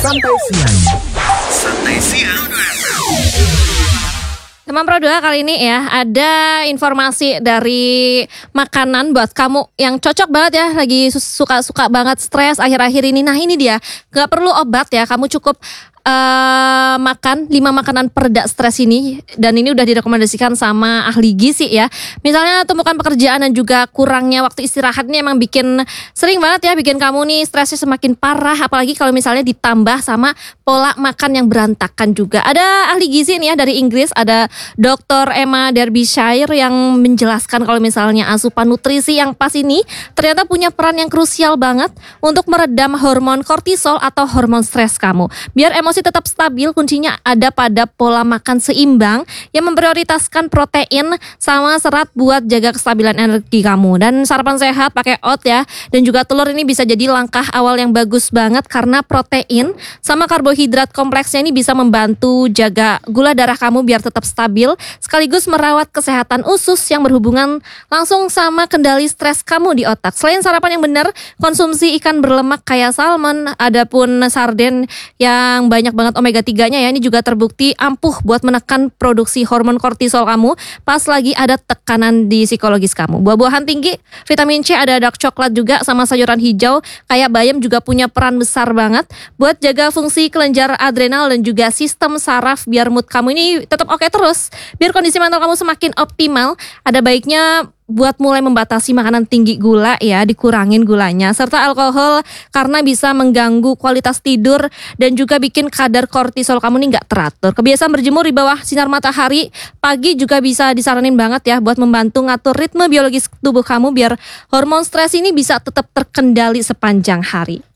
Santai Siang. Teman Pro 2 kali ini ya ada informasi dari makanan buat kamu yang cocok banget ya, lagi suka banget stres akhir-akhir ini. Nah ini dia, gak perlu obat ya, kamu cukup makan 5 makanan pereda stres ini. Dan ini udah direkomendasikan sama ahli gizi ya. Misalnya tumpukan pekerjaan dan juga kurangnya waktu istirahat ini emang sering banget ya bikin kamu nih stresnya semakin parah. Apalagi kalau misalnya ditambah sama pola makan yang berantakan juga. Ada ahli gizi nih ya dari Inggris, ada Dr. Emma Derbyshire yang menjelaskan kalau misalnya asupan nutrisi yang pas ini ternyata punya peran yang krusial banget untuk meredam hormon kortisol atau hormon stres kamu. Biar emosi tetap stabil, kuncinya ada pada pola makan seimbang yang memprioritaskan protein sama serat buat jaga kestabilan energi kamu. Dan sarapan sehat pakai oat ya, dan juga telur ini bisa jadi langkah awal yang bagus banget karena protein sama karbohidrat kompleksnya ini bisa membantu jaga gula darah kamu biar tetap stabil, sekaligus merawat kesehatan usus yang berhubungan langsung sama kendali stres kamu di otak. Selain sarapan yang benar, konsumsi ikan berlemak kayak salmon, adapun sarden yang banyak banget omega 3-nya ya, ini juga terbukti ampuh buat menekan produksi hormon kortisol kamu pas lagi ada tekanan di psikologis kamu. Buah-buahan tinggi vitamin C, ada dark coklat juga, sama sayuran hijau kayak bayam juga punya peran besar banget buat jaga fungsi kelenjar adrenal dan juga sistem saraf biar mood kamu ini tetap oke terus. Biar kondisi mental kamu semakin optimal, ada baiknya buat mulai membatasi makanan tinggi gula ya, dikurangin gulanya, serta alkohol karena bisa mengganggu kualitas tidur dan juga bikin kadar kortisol kamu nih nggak teratur. Kebiasaan berjemur di bawah sinar matahari pagi juga bisa disaranin banget ya buat membantu ngatur ritme biologis tubuh kamu biar hormon stres ini bisa tetap terkendali sepanjang hari.